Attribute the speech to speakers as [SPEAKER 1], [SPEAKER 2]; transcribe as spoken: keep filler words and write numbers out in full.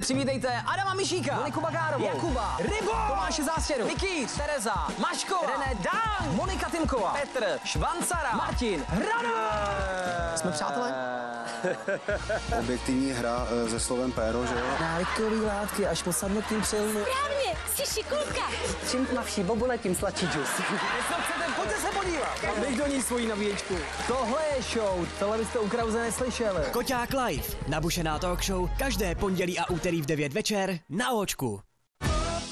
[SPEAKER 1] Přivítejte Adama Mišíka, Moniku Bagárovou, Jakuba, Rybo, Tomáše Zástěru, Vicky, Tereza, Maškova, René Dang, Monika Timková, Petr, Švancara, Martin, Hrana. Jsme přátelé?
[SPEAKER 2] Objektivní hra se slovem péro, že jo?
[SPEAKER 1] Návykový látky až po sadnutím přilnu.
[SPEAKER 3] Správně, jsi šikulka.
[SPEAKER 1] Čím tmavší bobule, tím sladší džus. Jestli chcete, pojďte se podívat. Dej do ní svoji nabíječku. Tohle je show, tohle byste u Krause neslyšeli.
[SPEAKER 4] Koťák Live, nabušená talk show, každé pondělí a úterý v devět večer na Óčku.